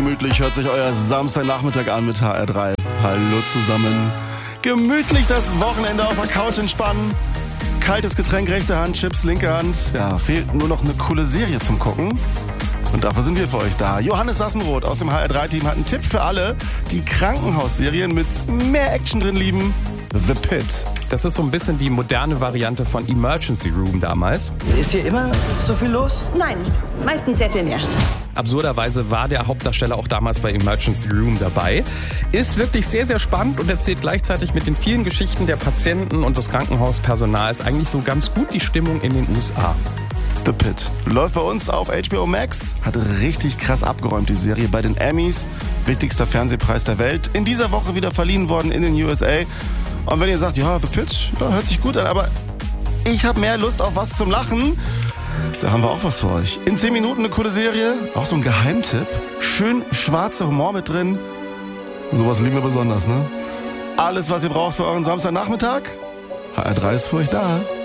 gemütlich hört sich euer Samstagnachmittag an mit HR3. Hallo zusammen. Gemütlich das Wochenende auf der Couch entspannen. Kaltes Getränk rechte Hand, Chips linke Hand. Ja, fehlt nur noch eine coole Serie zum Gucken. Und dafür sind wir für euch da. Johannes Sassenroth aus dem HR3-Team hat einen Tipp für alle, die Krankenhausserien mit mehr Action drin lieben. The Pit. Das ist so ein bisschen die moderne Variante von Emergency Room damals. Ist hier immer so viel los? Nein, meistens sehr viel mehr. Absurderweise war der Hauptdarsteller auch damals bei Emergency Room dabei. Ist wirklich sehr, sehr spannend und erzählt gleichzeitig mit den vielen Geschichten der Patienten und des Krankenhauspersonals eigentlich so ganz gut die Stimmung in den USA. The Pit läuft bei uns auf HBO Max, hat richtig krass abgeräumt, die Serie bei den Emmys, wichtigster Fernsehpreis der Welt, in dieser Woche wieder verliehen worden in den USA. Und wenn ihr sagt, ja, The Pit, ja, hört sich gut an, aber ich habe mehr Lust auf was zum Lachen, da haben wir auch was für euch. In 10 Minuten eine coole Serie, auch so ein Geheimtipp, schön schwarzer Humor mit drin, sowas lieben wir besonders, ne? Alles, was ihr braucht für euren Samstagnachmittag, HR3 ist für euch da.